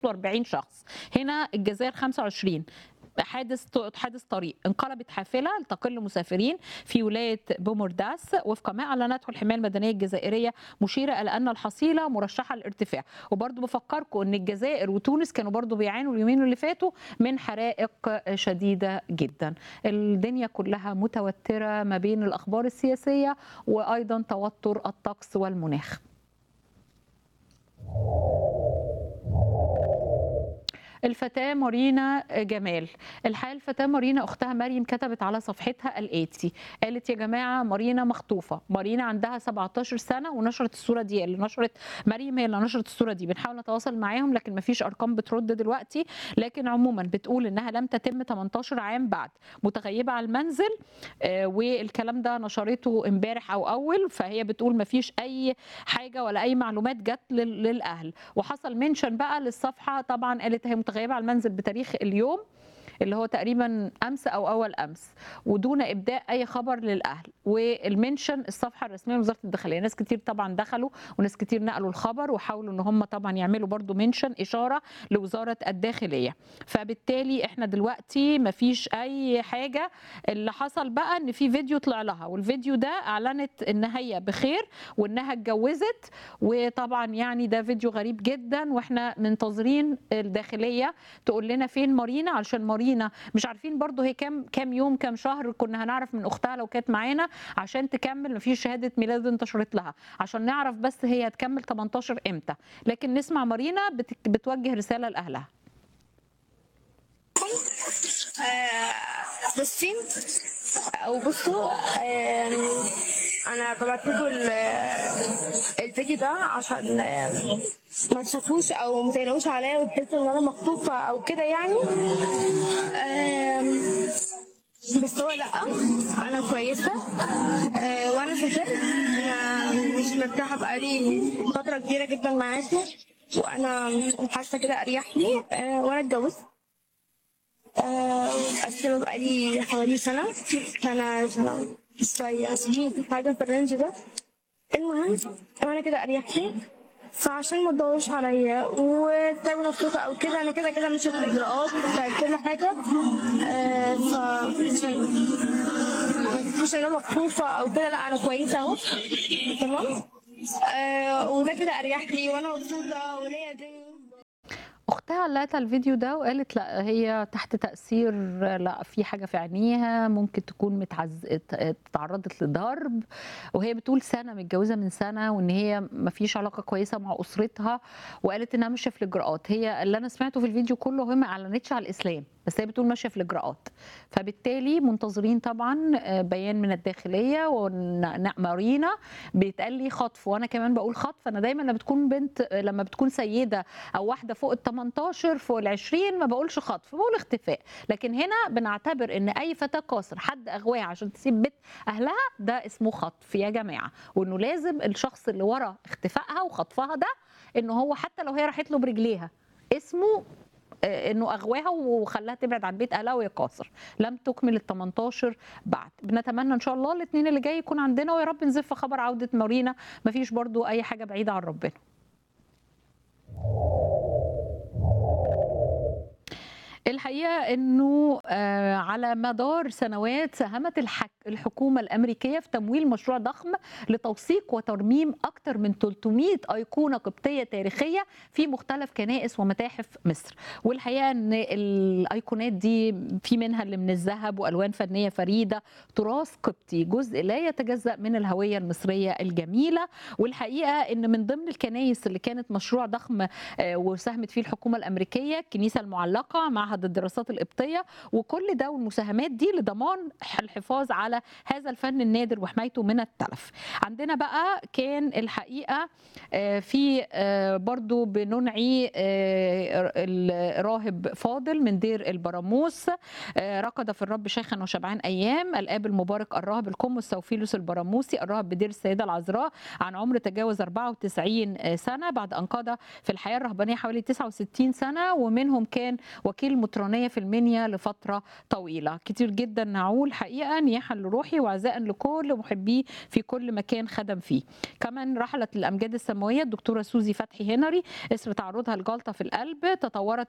40 شخص. هنا الجزائر 25. حادث طريق، انقلبت حافله لتقل مسافرين في ولايه بومرداس وفق ما اعلنته الحمايه المدنيه الجزائريه، مشيره الى ان الحصيله مرشحه للارتفاع. وبرضه بفكركم ان الجزائر وتونس كانوا برضه بيعانوا اليومين اللي فاتوا من حرائق شديده جدا. الدنيا كلها متوتره ما بين الاخبار السياسيه وايضا توتر الطقس والمناخ. الفتاة مارينا جمال. الحقيقة الفتاة مارينا أختها مريم كتبت على صفحتها الآتي، قالت: يا جماعة مارينا مخطوفة. مارينا عندها 17 سنة ونشرت الصورة دي، اللي نشرت مريم هي اللي نشرت الصورة دي. بنحاول نتواصل معاهم لكن مفيش أرقام بترد دلوقتي، لكن عموما بتقول إنها لم تتم 18 عام بعد، متغيبة على المنزل. والكلام ده نشرته امبارح أو أول، فهي بتقول مفيش أي حاجة ولا أي معلومات جت للأهل. وحصل منشن بقى للصفحة، طبعا قالت هي متغيبه على المنزل بتاريخ اليوم اللي هو تقريبا امس او اول امس، ودون ابداء اي خبر للاهل. والمنشن الصفحه الرسميه لوزاره الداخليه. ناس كتير طبعا دخلوا وناس كتير نقلوا الخبر وحاولوا ان هم طبعا يعملوا برضو منشن اشاره لوزاره الداخليه. فبالتالي احنا دلوقتي مفيش اي حاجه. اللي حصل بقى ان في فيديو طلع لها، والفيديو ده اعلنت ان هي بخير وانها اتجوزت. وطبعا يعني ده فيديو غريب جدا، واحنا منتظرين الداخليه تقول لنا فين مارينا، علشان مارينا مش عارفين برضو هي كام يوم كام شهر. كنا هنعرف من اختها لو كانت معانا عشان تكمل. مفيش شهاده ميلاد انتشرت لها عشان نعرف بس هي هتكمل 18 امتى. لكن نسمع مارينا بتوجه رساله لاهلها. بصي او بصوا، انا ببعت لكم الفيديو ده عشان ما تخافوش او ما تقلقوش عليا وتحسوا ان انا مخطوفه او كده يعني. بس هو لا، انا كويسه. وانا سافرت، انا مش مرتاحه بقالي فتره كبيره جدا معاكم، وانا حاسه كده اريح لي. وانا اتجوزت أسلم بقالي حوالي سنة شوية سنين، حاجة في الرينج ده. المهم أنا كده أريح لي، فعشان ما تدوروش عليا وتعملوا نفسكوا أو كده، أنا كده مش في الإجراءات بتاعت كل حاجة. مش أنا مخطوفة أو كده، لا أنا كويسة أهو تمام. وده كده أريح لي وأنا مبسوطة وليا دي. اختها لقت الفيديو ده وقالت لا هي تحت تاثير، لا في حاجه في عينيها، ممكن تكون تعرضت لضرب. وهي بتقول سنه متجوزه من سنه، وان هي ما فيش علاقه كويسه مع اسرتها، وقالت انها ماشيه في الاجراءات. هي اللي انا سمعته في الفيديو كله هي ما اعلنتش على الاسلام، بس هي بتقول ماشيه في الاجراءات. فبالتالي منتظرين طبعا بيان من الداخليه. مارينا بيتقال لي خطف، وانا كمان بقول خطف. انا دايما لما بتكون سيده او واحده فوق ال 18 فوق ال 20 ما بقولش خطف، بقول اختفاء. لكن هنا بنعتبر ان اي فتاه قاصر حد اغواها عشان تسيب بيت اهلها ده اسمه خطف يا جماعه. وانه لازم الشخص اللي ورا اختفائها وخطفها ده انه هو حتى لو هي راحت له برجليها اسمه انه اغواها وخلاها تبعد عن بيت اهلها وهي قاصر، لم تكمل ال 18 بعد. بنتمنى ان شاء الله الاثنين اللي جاي يكون عندنا، ويا رب نزف خبر عوده مارينا. مفيش برضو اي حاجه بعيده عن ربنا. الحقيقه انه على مدار سنوات ساهمت الحكومه الامريكيه في تمويل مشروع ضخم لتوثيق وترميم اكثر من 300 ايقونه قبطيه تاريخيه في مختلف كنائس ومتاحف مصر. والحقيقه ان الايقونات دي في منها اللي من الذهب والوان فنيه فريده، تراث قبطي، جزء لا يتجزا من الهويه المصريه الجميله. والحقيقه ان من ضمن الكنائس اللي كانت مشروع ضخم وساهمت فيه الحكومه الامريكيه الكنيسه المعلقه، معهد الدراسات القبطيه، وكل ده والمساهمات دي لضمان الحفاظ على هذا الفن النادر وحمايته من التلف. عندنا بقى كان الحقيقه في برضو بننعي الراهب فاضل من دير البراموس، رقد في الرب شيخا وشبعان ايام، الاب المبارك الراهب القمص سوفيلوس البراموسي الراهب بدير السيده العذراء، عن عمر تجاوز 94 سنه بعد ان قضى في الحياه الرهبانيه حوالي 69 سنه، ومنهم كان وكيل مطرانيه في المنيا لفتره طويله. كتير جدا نعول حقيقه نياحا لروحي وعزاء لكل محبيه في كل مكان خدم فيه. كمان رحلت الامجاد السماويه الدكتوره سوزي فتحي هنري اثر تعرضها لجلطه في القلب وتطورت